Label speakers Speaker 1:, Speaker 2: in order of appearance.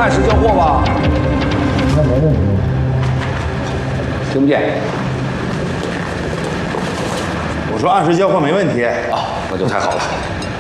Speaker 1: 按时交货吧？
Speaker 2: 那没问题。
Speaker 1: 听不见？
Speaker 3: 我说按时交货没问题。
Speaker 1: 啊，那就太好了。